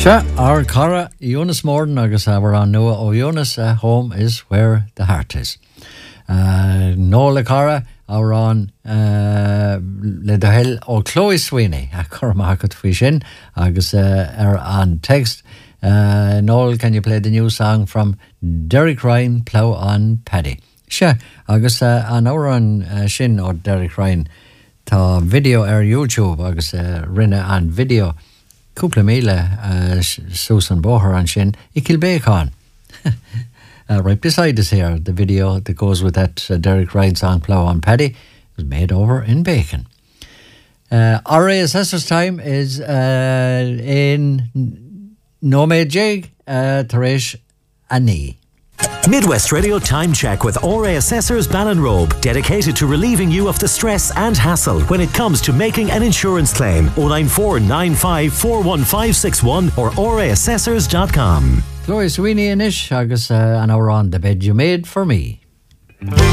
Our Cara Jonas Morden agus we're on Noah O Jonas. Home is where the heart is. Nola Cara our on le dahil o Chloe Sweeney a Cormacut Fishin agus on text. Noel, can you play the new song from Derek Ryan, Plough on Paddy? Sure, agus an hour on Shin or Derek Ryan ta video YouTube agus rinne an video. Cúpla míle Susan Boher and Shin I Kilbacon. Right beside us here, the video that goes with that Derek Ryan song Plough on Paddy was made over in Bacon. Our assessor's time is in Nomad Jig, Taresh Ani. Midwest Radio Time Check with RA Assessors Ballinrobe, dedicated to relieving you of the stress and hassle when it comes to making an insurance claim. 09495415561 or raassessors.com. Chloe Sweeney and Ish, agus an hour on the bed you made for me.